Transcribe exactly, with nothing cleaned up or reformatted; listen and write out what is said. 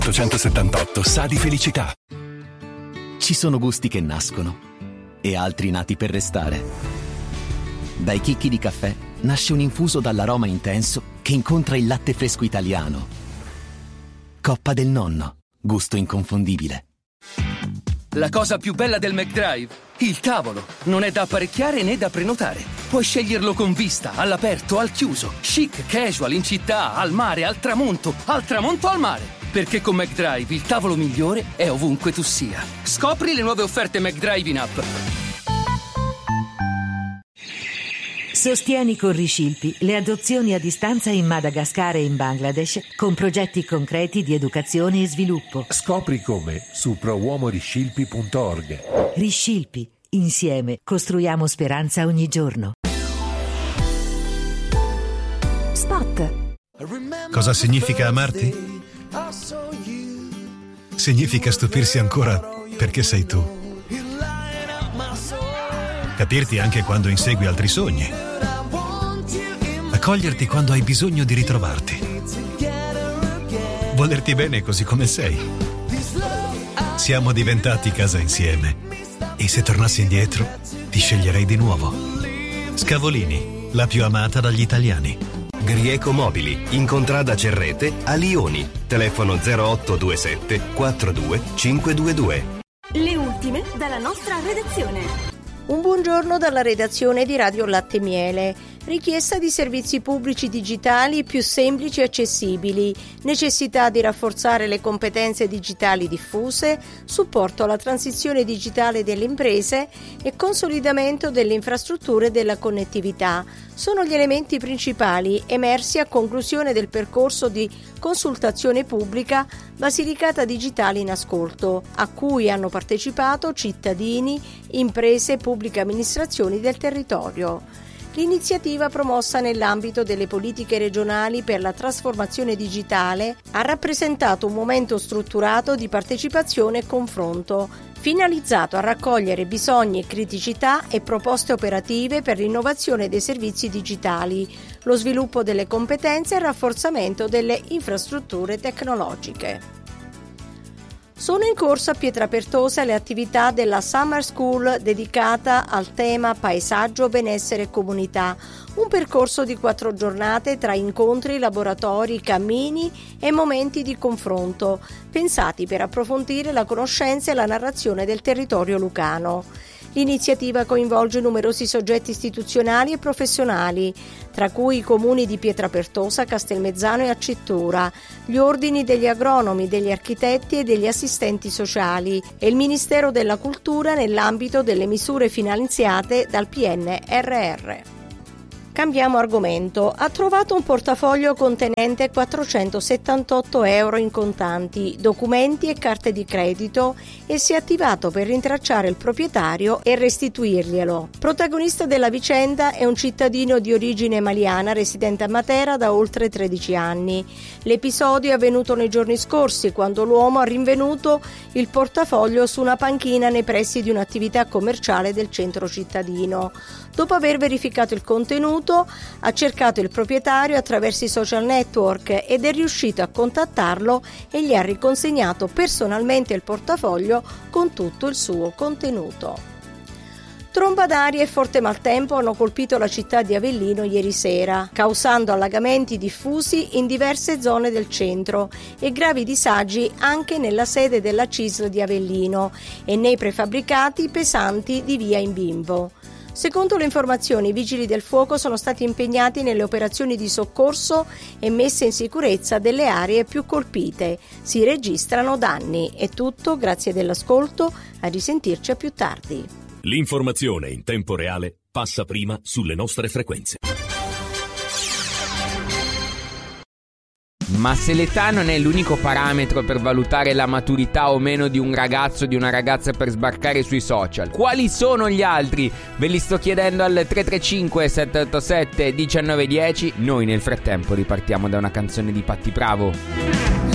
ottocentosettantotto sa di felicità. Ci sono gusti che nascono e altri nati per restare. Dai chicchi di caffè nasce un infuso dall'aroma intenso che incontra il latte fresco italiano. Coppa del Nonno, gusto inconfondibile. La cosa più bella del McDrive? Il tavolo. Non è da apparecchiare né da prenotare. Puoi sceglierlo con vista, all'aperto, al chiuso, chic, casual, in città, al mare, al tramonto, al tramonto al mare. Perché con McDrive il tavolo migliore è ovunque tu sia. Scopri le nuove offerte McDrive in app. Sostieni con Riscilpi le adozioni a distanza in Madagascar e in Bangladesh con progetti concreti di educazione e sviluppo. Scopri come su prouomoriscilpi punto org. Riscilpi. Insieme costruiamo speranza ogni giorno. Spot. Cosa significa amarti? Significa stupirsi ancora perché sei tu. Capirti anche quando insegui altri sogni. Accoglierti quando hai bisogno di ritrovarti. Volerti bene così come sei. Siamo diventati casa insieme. E se tornassi indietro, ti sceglierei di nuovo. Scavolini, la più amata dagli italiani. Grieco Mobili, in Contrada Cerrete, a Lioni. Telefono zero otto due sette quattro due cinque due due. Le ultime dalla nostra redazione. Un buongiorno dalla redazione di Radio Latte e Miele. Richiesta di servizi pubblici digitali più semplici e accessibili, necessità di rafforzare le competenze digitali diffuse, supporto alla transizione digitale delle imprese e consolidamento delle infrastrutture e della connettività. Sono gli elementi principali emersi a conclusione del percorso di consultazione pubblica Basilicata Digitale in Ascolto, a cui hanno partecipato cittadini, imprese e pubbliche amministrazioni del territorio. L'iniziativa, promossa nell'ambito delle politiche regionali per la trasformazione digitale, ha rappresentato un momento strutturato di partecipazione e confronto, finalizzato a raccogliere bisogni e criticità e proposte operative per l'innovazione dei servizi digitali, lo sviluppo delle competenze e il rafforzamento delle infrastrutture tecnologiche. Sono in corso a Pietrapertosa le attività della Summer School dedicata al tema paesaggio, benessere e comunità, un percorso di quattro giornate tra incontri, laboratori, cammini e momenti di confronto, pensati per approfondire la conoscenza e la narrazione del territorio lucano. L'iniziativa coinvolge numerosi soggetti istituzionali e professionali, tra cui i comuni di Pietrapertosa, Castelmezzano e Accittura, gli ordini degli agronomi, degli architetti e degli assistenti sociali e il Ministero della Cultura nell'ambito delle misure finanziate dal P N R R. Cambiamo argomento. Ha trovato un portafoglio contenente quattrocentosettantotto euro in contanti, documenti e carte di credito e si è attivato per rintracciare il proprietario e restituirglielo. Protagonista della vicenda è un cittadino di origine maliana residente a Matera da oltre tredici anni. L'episodio è avvenuto nei giorni scorsi, quando l'uomo ha rinvenuto il portafoglio su una panchina nei pressi di un'attività commerciale del centro cittadino. Dopo aver verificato il contenuto, ha cercato il proprietario attraverso i social network ed è riuscito a contattarlo e gli ha riconsegnato personalmente il portafoglio con tutto il suo contenuto. Tromba d'aria e forte maltempo hanno colpito la città di Avellino ieri sera, causando allagamenti diffusi in diverse zone del centro e gravi disagi anche nella sede della C I S L di Avellino e nei prefabbricati pesanti di via in Bimbo. Secondo le informazioni, i vigili del fuoco sono stati impegnati nelle operazioni di soccorso e messa in sicurezza delle aree più colpite. Si registrano danni. È tutto, grazie dell'ascolto, a risentirci a più tardi. L'informazione in tempo reale passa prima sulle nostre frequenze. Ma se l'età non è l'unico parametro per valutare la maturità o meno di un ragazzo o di una ragazza per sbarcare sui social, quali sono gli altri? Ve li sto chiedendo al tre tre cinque sette otto sette uno nove uno zero. Noi nel frattempo ripartiamo da una canzone di Patti Bravo.